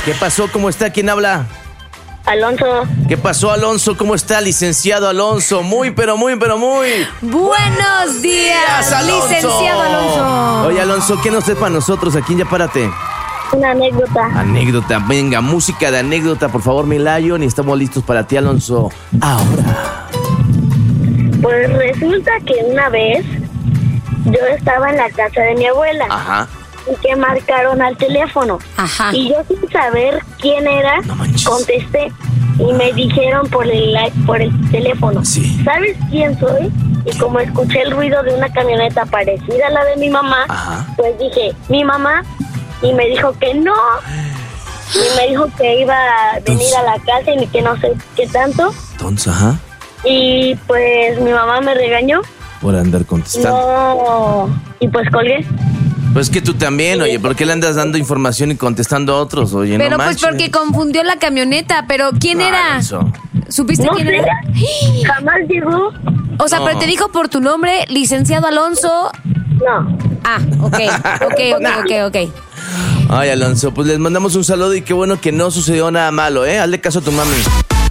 ¿Qué pasó? ¿Cómo está? ¿Quién habla? Alonso. ¿Qué pasó, Alonso? ¿Cómo está, licenciado Alonso? Muy. Buenos días, Alonso. licenciado Alonso. Oye, Alonso, ¿qué nos traes para nosotros aquí en Ya Párate? Una anécdota. Anécdota, venga, música de anécdota, por favor, mi Lion, y estamos listos para ti, Alonso. Ahora. Pues resulta que una vez yo estaba en la casa de mi abuela. Ajá. Y que marcaron al teléfono. Ajá. Y yo sin saber quién era, No manches. contesté. Y me dijeron por el teléfono. Sí. ¿Sabes quién soy? Y como escuché el ruido de una camioneta parecida a la de mi mamá, Ajá. pues dije, mi mamá, y me dijo que no. Y me dijo que iba a venir a la casa y que no sé qué tanto. Entonces, ajá, Y pues mi mamá me regañó. por andar contestando. No. Y pues colgué. Pues que tú también, oye, ¿por qué le andas dando información y contestando a otros? Oye, Pero no pues manches. porque confundió la camioneta, pero ¿quién era? Alonso. ¿Supiste No quién sé. era? Jamás llegó. O sea, No. pero te dijo por tu nombre, licenciado Alonso. No. Ah, ok. Ay, Alonso, pues les mandamos un saludo y qué bueno que no sucedió nada malo, ¿eh? Hazle caso a tu mami.